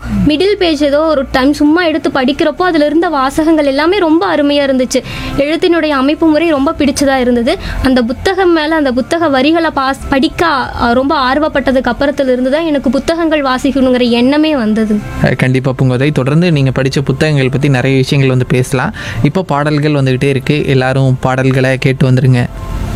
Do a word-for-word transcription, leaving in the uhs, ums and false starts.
Middle page ஏதோ ஒரு time சும்மா எடுத்து படிக்கிறப்போ அதில் இருந்த வாசகங்கள் எல்லாமே ரொம்ப அருமையாக இருந்துச்சு. எழுத்தினுடைய அமைப்பு முறை ரொம்ப பிடிச்சதாக இருந்தது. அந்த புத்தகம் மேலே அந்த புத்தக வரிகளை பாஸ் படிக்க அஹ், ரொம்ப ஆர்வப்பட்டதுக்கு அப்புறத்துல இருந்து தான் எனக்கு புத்தகங்கள் வாசிக்கணுங்கிற எண்ணமே வந்தது. கண்டிப்பாக பூங்கோதை, தொடர்ந்து நீங்கள் படித்த புத்தகங்கள் பற்றி நிறைய விஷயங்கள் வந்து பேசலாம். இப்போ பாடல்கள் வந்துக்கிட்டே இருக்குது, எல்லாரும் பாடல்களை கேட்டு வந்துடுங்க.